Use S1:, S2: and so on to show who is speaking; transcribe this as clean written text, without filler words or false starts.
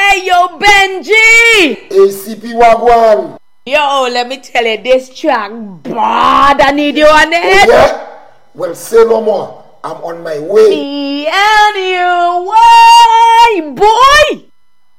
S1: Hey, yo, Benji!
S2: ACP Wagwan.
S1: Yo, let me tell you, this track bad. I need you on it.
S2: Yeah? Well, say no more. I'm on my way.